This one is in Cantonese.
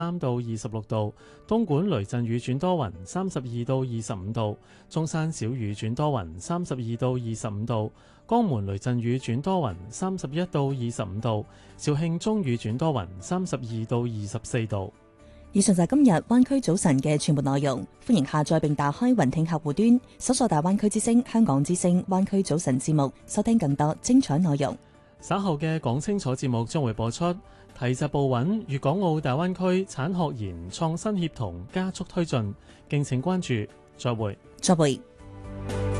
3到26度，東莞雷陣雨轉多雲32到25度，中山小雨轉多雲32到25度，江門雷陣雨轉多雲31到25度，肇慶中雨轉多雲32到24度。 以上就係今日灣區早晨嘅全部內容，歡迎下載並打開雲聽客戶端，搜索大灣區之聲、香港之聲、灣區早晨節目，收聽更多精彩內容。 稍後嘅講清楚節目將會播出，提疾步穩，粵港澳大灣區產學研創新協同加速推進，敬請關注。再會。 再會。